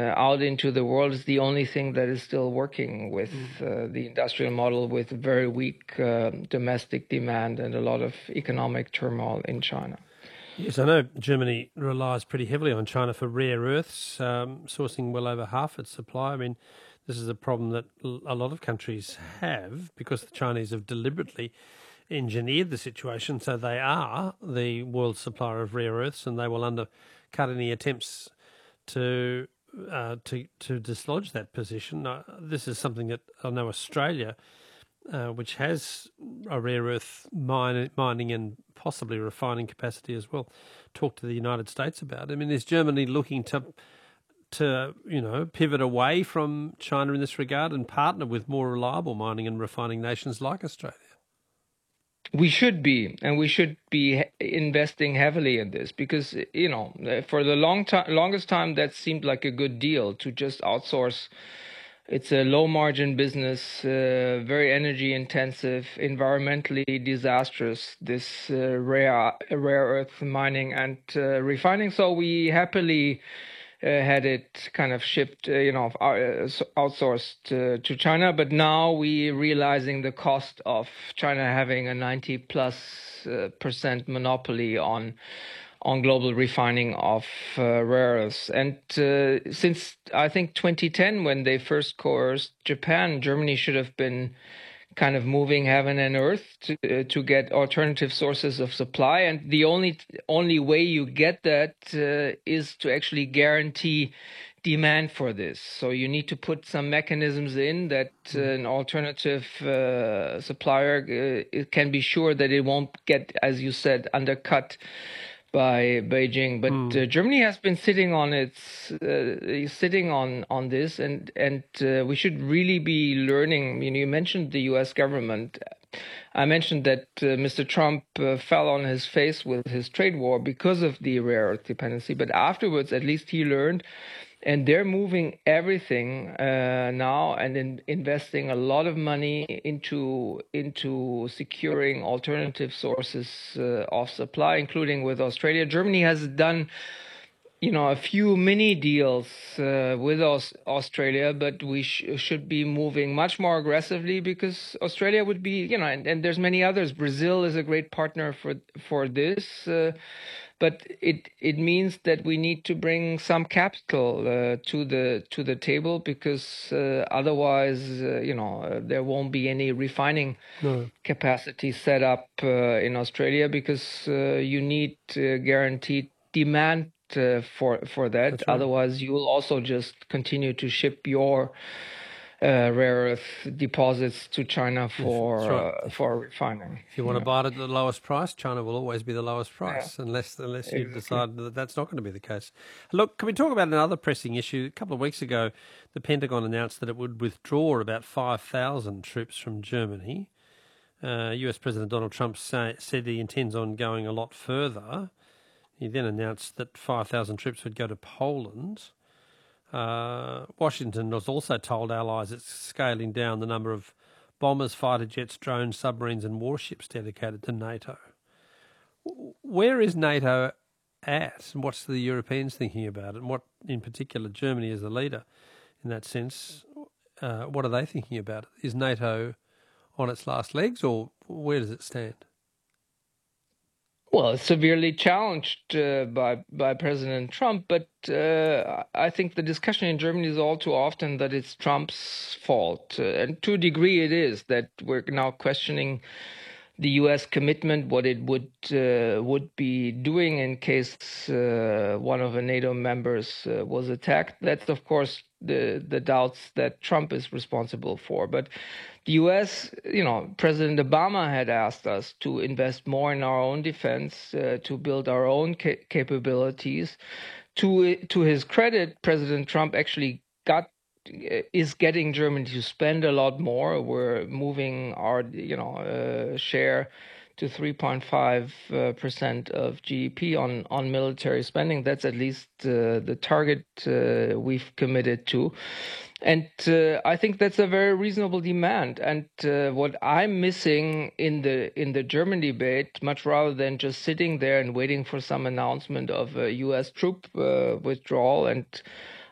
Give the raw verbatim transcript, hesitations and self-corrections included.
uh, out into the world is the only thing that is still working with uh, the industrial model, with very weak uh, domestic demand and a lot of economic turmoil in China. Yes, I know Germany relies pretty heavily on China for rare earths, um, sourcing well over half its supply. I mean, this is a problem that a lot of countries have because the Chinese have deliberately engineered the situation so they are the world supplier of rare earths, and they will undercut any attempts to uh, to to dislodge that position. Uh, this is something that I know Australia, uh, which has a rare earth mine, mining and possibly refining capacity as well, talked to the United States about. I mean, is Germany looking to to you know pivot away from China in this regard and partner with more reliable mining and refining nations like Australia? We should be, and we should be investing heavily in this because, you know, for the long time, longest time, that seemed like a good deal to just outsource. It's a low margin business, uh, very energy intensive, environmentally disastrous, this uh, rare, rare earth mining and uh, refining. So we happily Uh, had it kind of shipped, uh, you know, uh, outsourced uh, to China. But now we realizing the cost of China having a ninety plus uh, percent monopoly on on global refining of uh, rare earths. And uh, since I think twenty ten, when they first coerced Japan, Germany should have been kind of moving heaven and earth to uh, to get alternative sources of supply, and the only only way you get that uh, is to actually guarantee demand for this. So you need to put some mechanisms in that uh, an alternative uh, supplier uh, it can be sure that it won't get, as you said, undercut by Beijing. But mm. uh, Germany has been sitting on its uh, sitting on on this, and and uh, we should really be learning. You know, you mentioned the U S government. I mentioned that uh, Mister Trump uh, fell on his face with his trade war because of the rare earth dependency. But afterwards, at least he learned. And they're moving everything uh, now and in investing a lot of money into into securing alternative sources uh, of supply, including with Australia. Germany has done, you know, a few mini deals uh, with Aus- Australia, but we sh- should be moving much more aggressively because Australia would be, you know, and, and there's many others. Brazil is a great partner for for this. Uh, But it it means that we need to bring some capital uh, to the to the table because uh, otherwise, uh, you know, uh, there won't be any refining no. capacity set up uh, in Australia because uh, you need uh, guaranteed demand uh, for for that. Right. Otherwise, you will also just continue to ship your Uh, rare earth deposits to China for right. uh, for refining. If you want yeah. to buy it at the lowest price, China will always be the lowest price, yeah. unless unless you exactly. decide that that's not going to be the case. Look, can we talk about another pressing issue? A couple of weeks ago, the Pentagon announced that it would withdraw about five thousand troops from Germany. Uh, U S President Donald Trump say, said he intends on going a lot further. He then announced that five thousand troops would go to Poland. Uh, Washington has also told allies it's scaling down the number of bombers, fighter jets, drones, submarines and warships dedicated to NATO. Where is NATO at, and what's the Europeans thinking about it, and what in particular Germany as the leader in that sense, uh, what are they thinking about it? Is NATO on its last legs, or where does it stand? Well, it's severely challenged uh, by by President Trump, but uh, I think the discussion in Germany is all too often that it's Trump's fault, uh, and to a degree it is, that we're now questioning the U S commitment, what it would uh, would be doing in case uh, one of the NATO members uh, was attacked. That's of course the the doubts that Trump is responsible for. But the U S, you know, President Obama had asked us to invest more in our own defense, uh, to build our own ca- capabilities. To to his credit, President Trump actually got. is getting Germany to spend a lot more. We're moving our, you know, uh, share to three point five percent uh, of G D P on, on military spending. That's at least uh, the target uh, we've committed to. And uh, I think that's a very reasonable demand. And uh, what I'm missing in the in the German debate, much rather than just sitting there and waiting for some announcement of a U S troop uh, withdrawal and